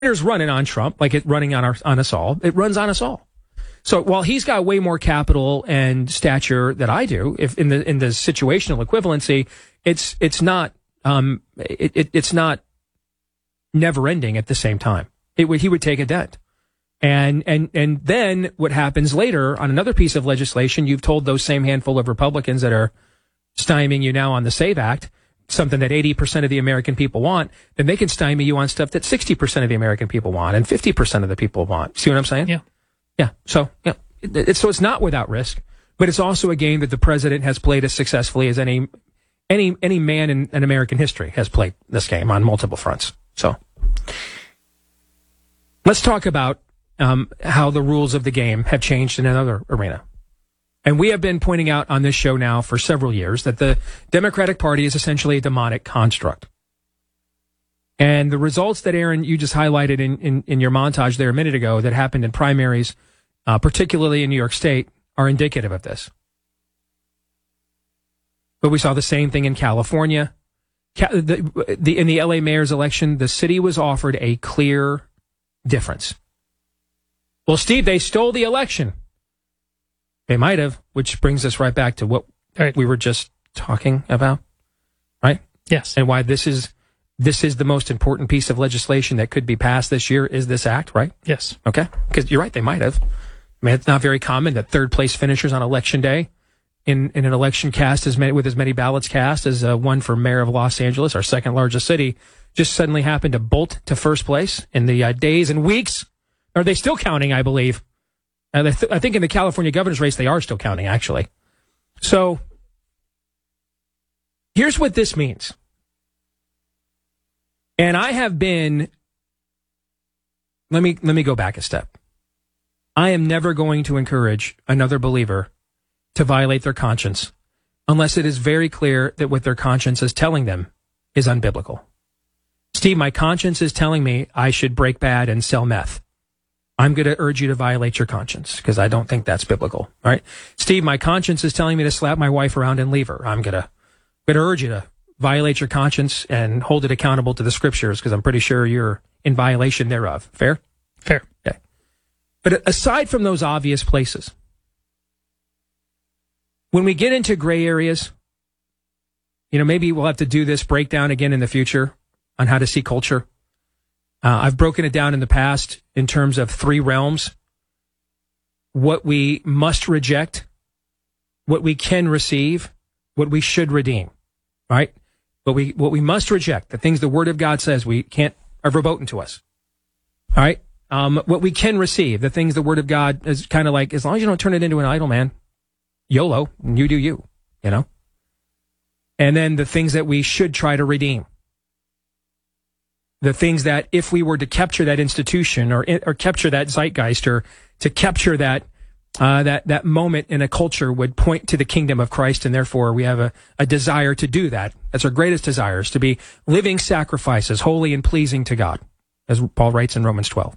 It's running on Trump, like it running on us all. It runs on us all. So while he's got way more capital and stature than I do, if in the situational equivalency, it's not never ending at the same time. He would take a dent. And then what happens later on another piece of legislation, you've told those same handful of Republicans that are stymieing you now on the SAVE Act, something that 80% of the American people want, then they can stymie you on stuff that 60% of the American people want and 50% of the people want. See what I'm saying? Yeah. Yeah. So, yeah. So it's not without risk, but it's also a game that the president has played as successfully as any man in American history has played this game on multiple fronts. So let's talk about how the rules of the game have changed in another arena. And we have been pointing out on this show now for several years that the Democratic Party is essentially a demonic construct. And the results that, Aaron, you just highlighted in your montage there a minute ago that happened in primaries, particularly in New York State, are indicative of this. But we saw the same thing in California. In the LA mayor's election, the city was offered a clear difference. Well, Steve, they stole the election. They might have, which brings us right back to what we were just talking about, right? Yes. And why this is the most important piece of legislation that could be passed this year is this act, right? Yes. Okay. Because you're right, they might have. I mean, it's not very common that third place finishers on election day in an election cast with as many ballots cast as one for mayor of Los Angeles, our second largest city, just suddenly happened to bolt to first place in the days and weeks. Are they still counting, I believe? I think in the California governor's race, they are still counting, actually. So here's what this means. And I have been, let me go back a step. I am never going to encourage another believer to violate their conscience unless it is very clear that what their conscience is telling them is unbiblical. Steve, my conscience is telling me I should break bad and sell meth. I'm going to urge you to violate your conscience because I don't think that's biblical. All right. Steve, my conscience is telling me to slap my wife around and leave her. I'm going to urge you to violate your conscience and hold it accountable to the scriptures because I'm pretty sure you're in violation thereof. Fair? Fair. Okay. But aside from those obvious places, when we get into gray areas, maybe we'll have to do this breakdown again in the future on how to see culture. I've broken it down in the past in terms of 3 realms. What we must reject, what we can receive, what we should redeem, right? But what we must reject, the things the Word of God says are verboten to us, all right? What we can receive, the things the Word of God is kind of like, as long as you don't turn it into an idol, man, YOLO, you do you, And then the things that we should try to redeem. The things that if we were to capture that institution or capture that zeitgeist or to capture that moment in a culture would point to the kingdom of Christ, and therefore we have a desire to do that. That's our greatest desires, to be living sacrifices, holy and pleasing to God, as Paul writes in Romans 12.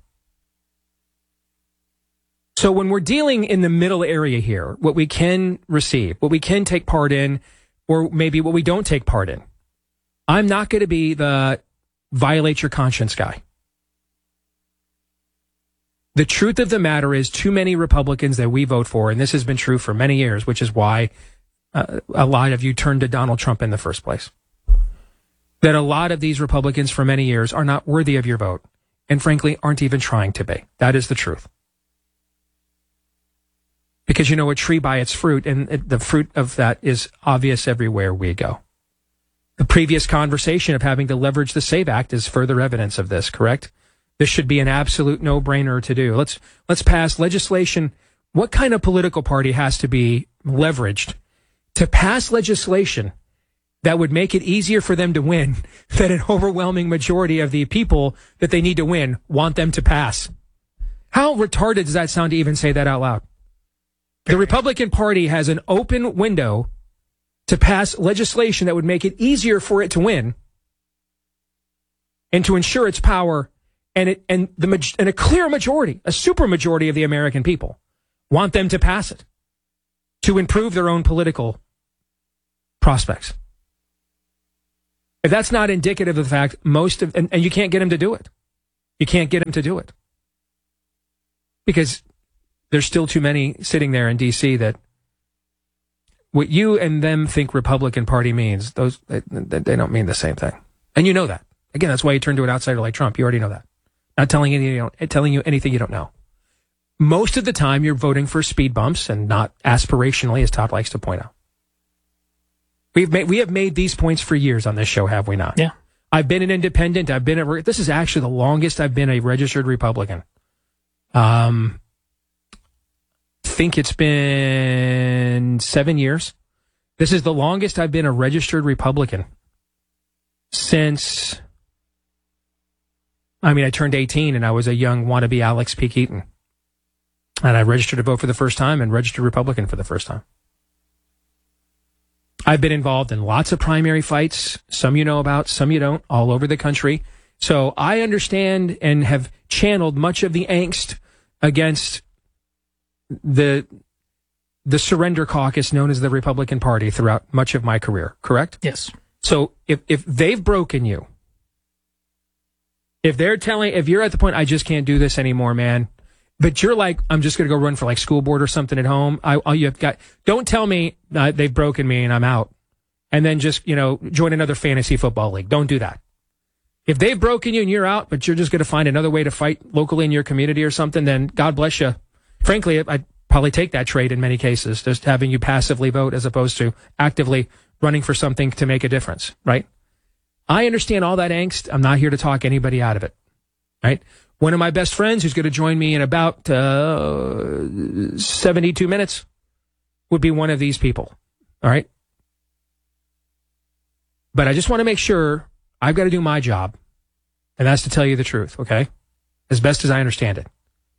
So when we're dealing in the middle area here, what we can receive, what we can take part in, or maybe what we don't take part in, I'm not going to be the violate your conscience guy. The truth of the matter is too many Republicans that we vote for, and this has been true for many years, which is why a lot of you turned to Donald Trump in the first place, that a lot of these Republicans for many years are not worthy of your vote and frankly aren't even trying to be. That is the truth. Because a tree by its fruit, and the fruit of that is obvious everywhere we go. The previous conversation of having to leverage the SAVE Act is further evidence of this, correct? This should be an absolute no-brainer to do. Let's pass legislation. What kind of political party has to be leveraged to pass legislation that would make it easier for them to win than an overwhelming majority of the people that they need to win want them to pass? How retarded does that sound to even say that out loud? The Republican Party has an open window to pass legislation that would make it easier for it to win and to ensure its power, and a clear majority, a super majority of the American people want them to pass it to improve their own political prospects. If that's not indicative of the fact and you can't get them to do it. You can't get them to do it. Because there's still too many sitting there in D.C. that what you and them think Republican Party means, they don't mean the same thing. And you know that. Again, that's why you turn to an outsider like Trump. You already know that. Not telling you anything you don't know. Most of the time, you're voting for speed bumps and not aspirationally, as Todd likes to point out. We have made these points for years on this show, have we not? Yeah. I've been an independent. This is actually the longest I've been a registered Republican. Think it's been 7 years. This is the longest I've been a registered Republican since, I turned 18 and I was a young wannabe Alex P. Keaton. And I registered to vote for the first time and registered Republican for the first time. I've been involved in lots of primary fights, some you know about, some you don't, all over the country. So I understand and have channeled much of the angst against the surrender caucus known as the Republican Party throughout much of my career, correct? Yes. So if they've broken you, if you're at the point, I just can't do this anymore, man, but you're like, I'm just going to go run for like school board or something at home. Don't tell me they've broken me and I'm out. And then just, join another fantasy football league. Don't do that. If they've broken you and you're out, but you're just going to find another way to fight locally in your community or something, then God bless you. Frankly, I'd probably take that trade in many cases, just having you passively vote as opposed to actively running for something to make a difference, right? I understand all that angst. I'm not here to talk anybody out of it, right? One of my best friends who's going to join me in about 72 minutes would be one of these people, all right? But I just want to make sure I've got to do my job, and that's to tell you the truth, okay? As best as I understand it.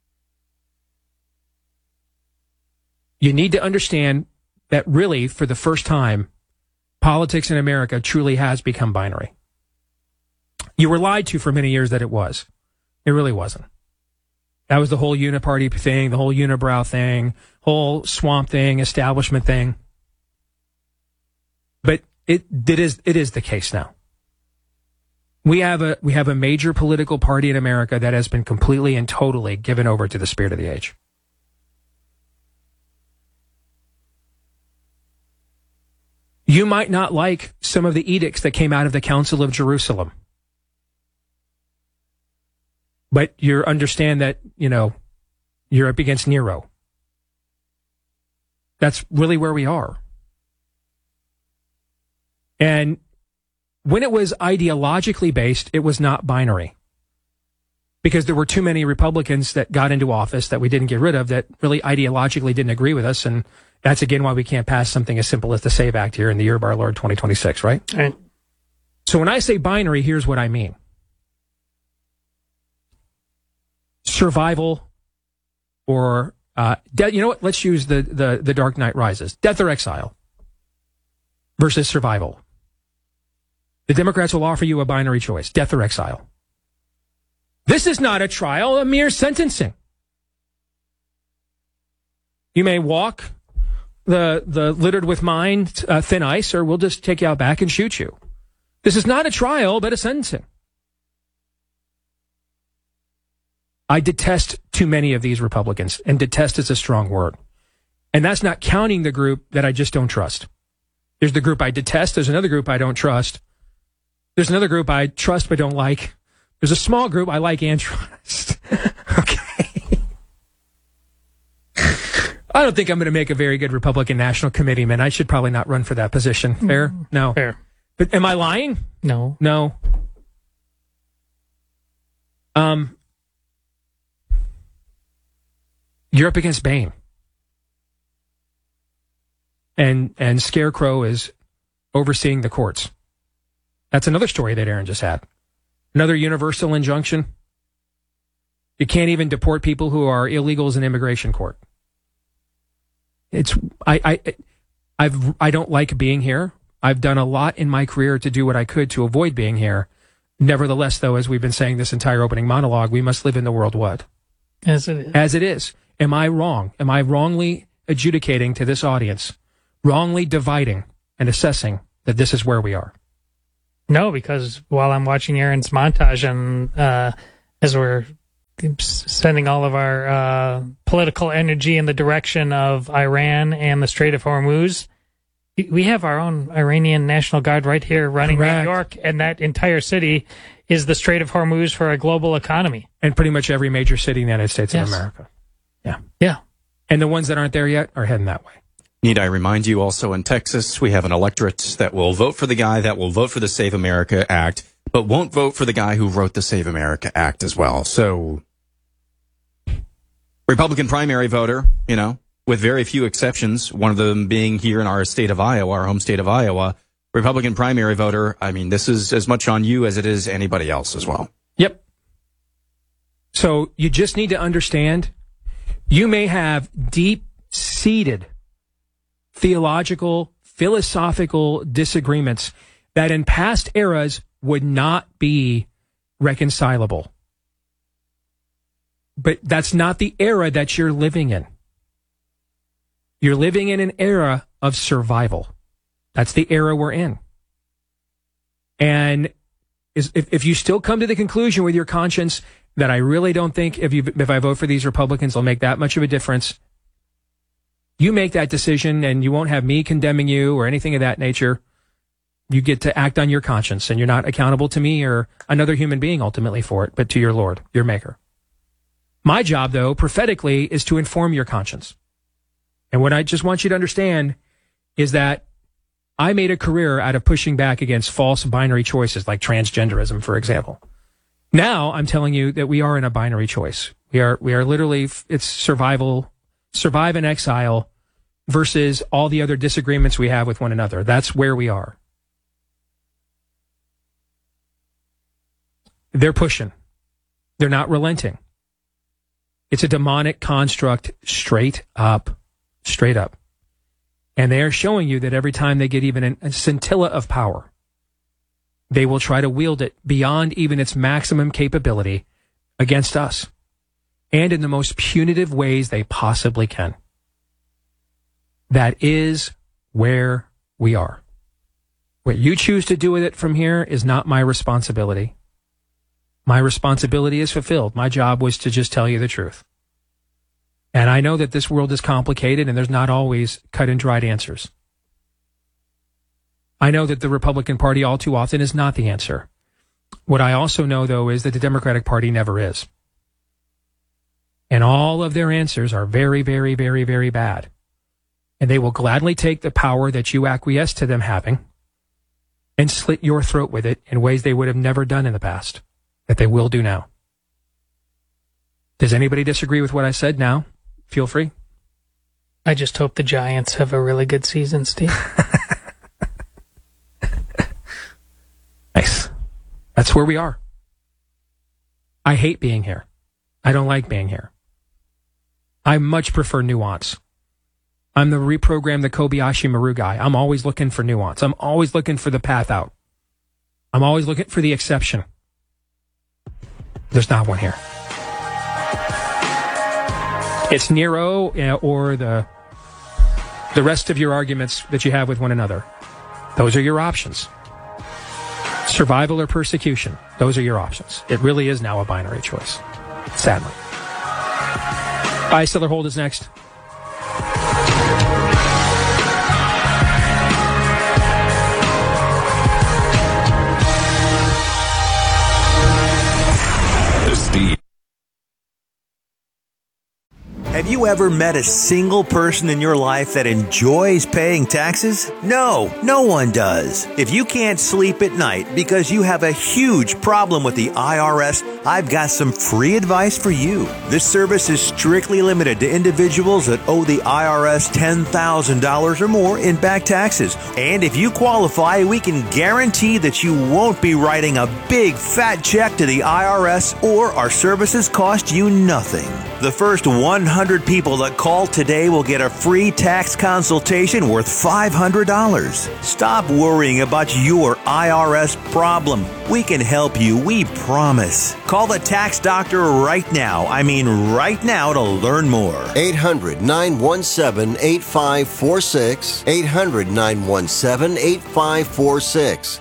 You need to understand that really, for the first time, politics in America truly has become binary. You were lied to for many years that it was. It really wasn't. That was the whole uniparty thing, the whole unibrow thing, whole swamp thing, establishment thing. But it is the case now. We have a major political party in America that has been completely and totally given over to the spirit of the age. You might not like some of the edicts that came out of the Council of Jerusalem. But you understand that, you're up against Nero. That's really where we are. And when it was ideologically based, it was not binary. Because there were too many Republicans that got into office that we didn't get rid of that really ideologically didn't agree with us. And that's, again, why we can't pass something as simple as the SAVE Act here in the year of our Lord 2026, right? Right. So when I say binary, here's what I mean. Survival or, you know what? Let's use the Dark Knight Rises. Death or exile versus survival. The Democrats will offer you a binary choice, death or exile. This is not a trial, a mere sentencing. You may walk the littered with mine thin ice, or we'll just take you out back and shoot you. This is not a trial, but a sentencing. I detest too many of these Republicans, and detest is a strong word. And that's not counting the group that I just don't trust. There's the group I detest. There's another group I don't trust. There's another group I trust but don't like. There's a small group I like and trust. Okay. I don't think I'm going to make a very good Republican National Committeeman. I should probably not run for that position. Fair? No. Fair. But am I lying? No. No. You're up against Bane. And Scarecrow is overseeing the courts. That's another story that Aaron just had. Another universal injunction. You can't even deport people who are illegals in immigration court. I don't like being here. I've done a lot in my career to do what I could to avoid being here. Nevertheless, though, as we've been saying this entire opening monologue, we must live in the world what? As it is. As it is. Am I wrong? Am I wrongly adjudicating to this audience, wrongly dividing and assessing that this is where we are? No, because while I'm watching Aaron's montage as we're sending all of our political energy in the direction of Iran and the Strait of Hormuz. We have our own Iranian National Guard right here running New York, and that entire city is the Strait of Hormuz for a global economy. And pretty much every major city in the United States of America. Yeah. Yeah. And the ones that aren't there yet are heading that way. Need I remind you also in Texas, we have an electorate that will vote for the guy that will vote for the Save America Act, but won't vote for the guy who wrote the Save America Act as well. So, Republican primary voter, you know, with very few exceptions, one of them being here in our state of Iowa, our home state of Iowa, Republican primary voter, I mean, this is as much on you as it is anybody else as well. Yep. So you just need to understand, you may have deep-seated theological, philosophical disagreements that in past eras would not be reconcilable. But that's not the era that you're living in. You're living in an era of survival. That's the era we're in. And if you still come to the conclusion with your conscience that I really don't think if I vote for these Republicans, it'll make that much of a difference, you make that decision and you won't have me condemning you or anything of that nature. You get to act on your conscience, and you're not accountable to me or another human being ultimately for it, but to your Lord, your Maker. My job, though, prophetically, is to inform your conscience. And what I just want you to understand is that I made a career out of pushing back against false binary choices like transgenderism, for example. Now I'm telling you that we are in a binary choice. We are literally, it's survive in exile versus all the other disagreements we have with one another. That's where we are. They're pushing. They're not relenting. It's a demonic construct straight up. And they are showing you that every time they get even a scintilla of power, they will try to wield it beyond even its maximum capability against us, and in the most punitive ways they possibly can. That is where we are. What you choose to do with it from here is not my responsibility. My responsibility is fulfilled. My job was to just tell you the truth. And I know that this world is complicated and there's not always cut and dried answers. I know that the Republican Party all too often is not the answer. What I also know, though, is that the Democratic Party never is. And all of their answers are very, very, very, very bad. And they will gladly take the power that you acquiesce to them having and slit your throat with it in ways they would have never done in the past, that they will do now. Does anybody disagree with what I said now? Feel free. I just hope the Giants have a really good season, Steve. Nice. That's where we are. I hate being here. I don't like being here. I much prefer nuance. I'm the reprogram the Kobayashi Maru guy. I'm always looking for nuance. I'm always looking for the path out. I'm always looking for the exception. There's not one here. It's Nero or the rest of your arguments that you have with one another. Those are your options. Survival or persecution. Those are your options. It really is now a binary choice. Sadly. Stiller Hold is next. Have you ever met a single person in your life that enjoys paying taxes? No, no one does. If you can't sleep at night because you have a huge problem with the IRS, I've got some free advice for you. This service is strictly limited to individuals that owe the IRS $10,000 or more in back taxes. And if you qualify, we can guarantee that you won't be writing a big fat check to the IRS, or our services cost you nothing. The first 100 100 people that call today will get a free tax consultation worth $500. Stop worrying about your IRS problem. We can help you, we promise. Call the tax doctor right now. I mean right now to learn more. 800-917-8546. 800-917-8546.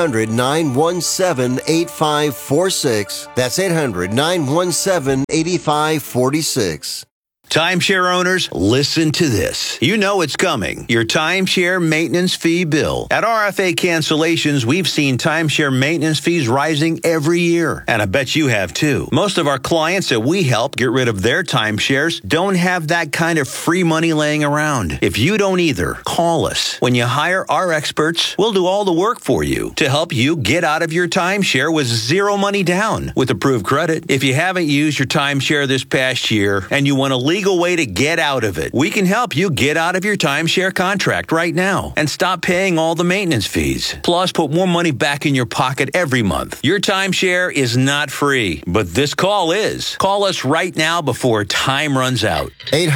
800-917-8546. That's 800-917-8546. Timeshare owners, listen to this. You know it's coming. Your timeshare maintenance fee bill. At RFA Cancellations, we've seen timeshare maintenance fees rising every year. And I bet you have too. Most of our clients that we help get rid of their timeshares don't have that kind of free money laying around. If you don't either, call us. When you hire our experts, we'll do all the work for you to help you get out of your timeshare with zero money down with approved credit. If you haven't used your timeshare this past year and you want to legal way to get out of it, we can help you get out of your timeshare contract right now and stop paying all the maintenance fees. Plus, put more money back in your pocket every month. Your timeshare is not free, but this call is. Call us right now before time runs out.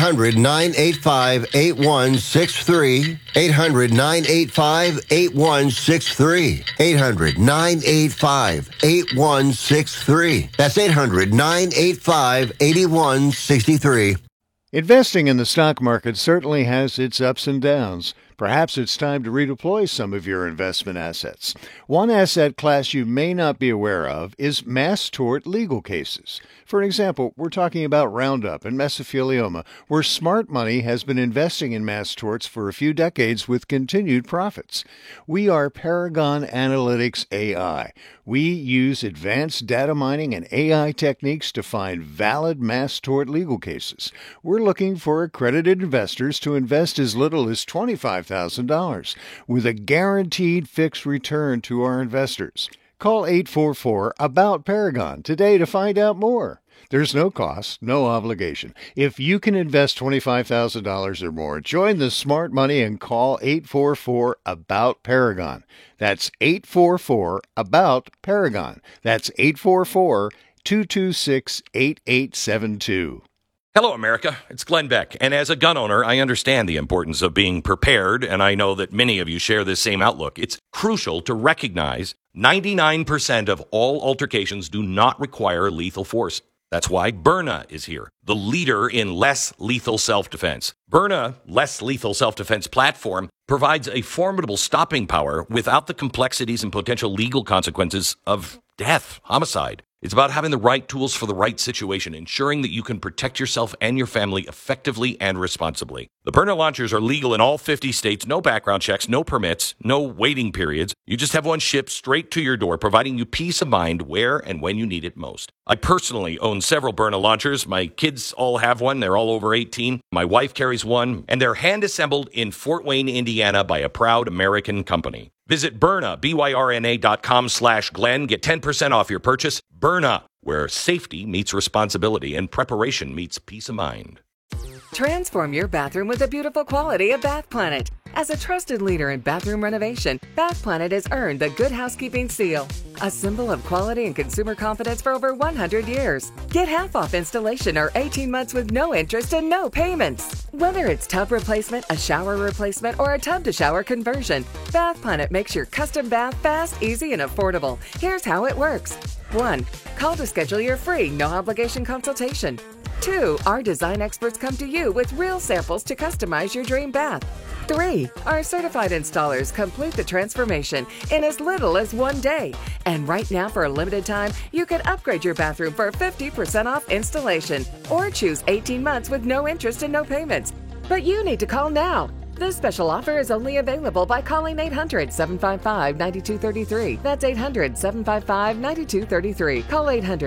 800-985-8163. 800-985-8163. 800-985-8163. That's 800-985-8163. Investing in the stock market certainly has its ups and downs. Perhaps it's time to redeploy some of your investment assets. One asset class you may not be aware of is mass tort legal cases. For example, we're talking about Roundup and mesothelioma, where smart money has been investing in mass torts for a few decades with continued profits. We are Paragon Analytics AI. We use advanced data mining and AI techniques to find valid mass tort legal cases. We're looking for accredited investors to invest as little as $25,000 with a guaranteed fixed return to our investors. Call 844-ABOUT-PARAGON today to find out more. There's no cost, no obligation. If you can invest $25,000 or more, join the smart money and call 844-ABOUT-PARAGON. That's 844-ABOUT-PARAGON. That's 844-226-8872. Hello, America. It's Glenn Beck. And as a gun owner, I understand the importance of being prepared, and I know that many of you share this same outlook. It's crucial to recognize 99% of all altercations do not require lethal force. That's why Byrna is here, the leader in less lethal self-defense. Byrna Less Lethal Self-Defense platform provides a formidable stopping power without the complexities and potential legal consequences of death, homicide. It's about having the right tools for the right situation, ensuring that you can protect yourself and your family effectively and responsibly. The Byrna launchers are legal in all 50 states, no background checks, no permits, no waiting periods. You just have one shipped straight to your door, providing you peace of mind where and when you need it most. I personally own several Byrna launchers. My kids all have one. They're all over 18. My wife carries one, and they're hand-assembled in Fort Wayne, Indiana by a proud American company. Visit Byrna, BYRNA.com/Glenn. Get 10% off your purchase. Byrna, where safety meets responsibility and preparation meets peace of mind. Transform your bathroom with the beautiful quality of Bath Planet. As a trusted leader in bathroom renovation, Bath Planet has earned the Good Housekeeping seal, a symbol of quality and consumer confidence for over 100 years. Get half off installation or 18 months with no interest and no payments. Whether it's tub replacement, a shower replacement, or a tub-to-shower conversion, Bath Planet makes your custom bath fast, easy, and affordable. Here's how it works. 1. Call to schedule your free, no-obligation consultation. 2. Our design experts come to you with real samples to customize your dream bath. 3. Our certified installers complete the transformation in as little as 1 day. And right now, for a limited time, you can upgrade your bathroom for 50% off installation or choose 18 months with no interest and no payments. But you need to call now. This special offer is only available by calling 800-755-9233. That's 800-755-9233. Call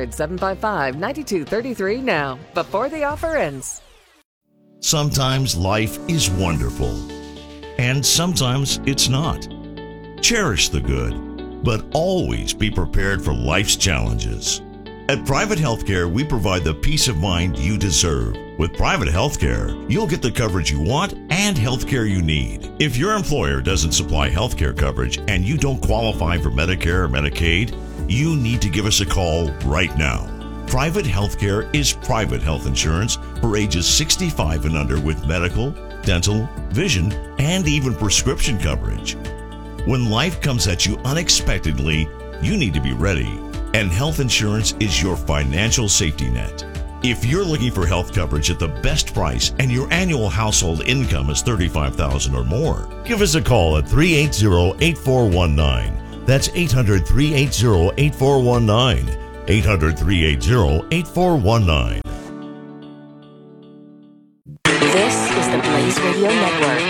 800-755-9233 now, before the offer ends. Sometimes life is wonderful, and sometimes it's not. Cherish the good, but always be prepared for life's challenges. At Private Healthcare, we provide the peace of mind you deserve. With Private Healthcare, you'll get the coverage you want and healthcare you need. If your employer doesn't supply healthcare coverage and you don't qualify for Medicare or Medicaid, you need to give us a call right now. Private healthcare is private health insurance for ages 65 and under with medical, dental, vision, and even prescription coverage. When life comes at you unexpectedly, you need to be ready, and health insurance is your financial safety net. If you're looking for health coverage at the best price and your annual household income is $35,000 or more, give us a call at 380-8419. That's 800-380-8419. 800-380-8419. This is the Blaze Radio Network.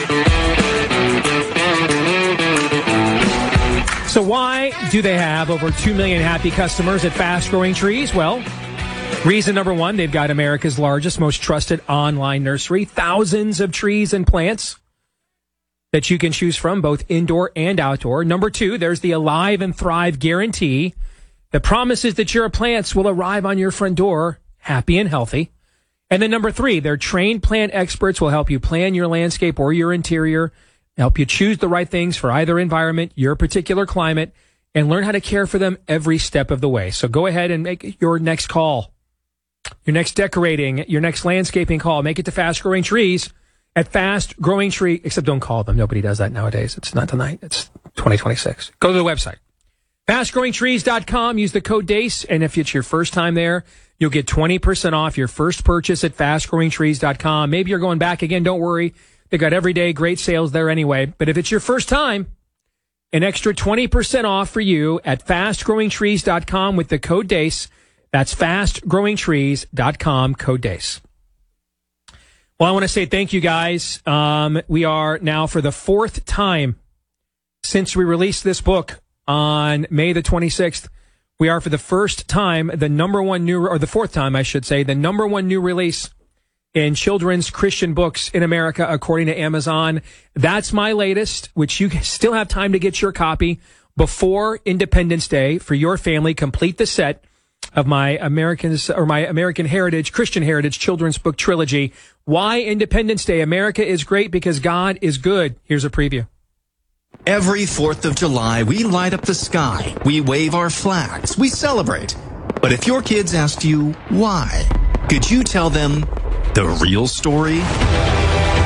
So why do they have over 2 million happy customers at Fast Growing Trees? Well, reason number one, they've got America's largest, most trusted online nursery. Thousands of trees and plants that you can choose from, both indoor and outdoor. Number two, there's the Alive and Thrive guarantee that promises that your plants will arrive on your front door happy and healthy. And then number three, their trained plant experts will help you plan your landscape or your interior, help you choose the right things for either environment, your particular climate, and learn how to care for them every step of the way. So go ahead and make your next call, your next decorating, your next landscaping call. Make it to Fast Growing Trees at Fast Growing Tree, except don't call them. Nobody does that nowadays. It's not tonight. It's 2026. Go to the website. FastGrowingTrees.com. Use the code DACE, and if it's your first time there, you'll get 20% off your first purchase at FastGrowingTrees.com. Maybe you're going back again. Don't worry. They got everyday great sales there anyway. But if it's your first time, an extra 20% off for you at FastGrowingTrees.com with the code DACE. That's FastGrowingTrees.com, code DACE. Well, I want to say thank you, guys. We are now, for the fourth time since we released this book on May the 26th, we are for the first time the fourth time, I should say, the number one new release in children's Christian books in America, according to Amazon. That's my latest, which you still have time to get your copy before Independence Day for your family. Complete the set of my American Heritage, Christian Heritage children's book trilogy. Why Independence Day? America is great because God is good. Here's a preview. Every 4th of July, we light up the sky, we wave our flags, we celebrate. But if your kids asked you why, could you tell them the real story?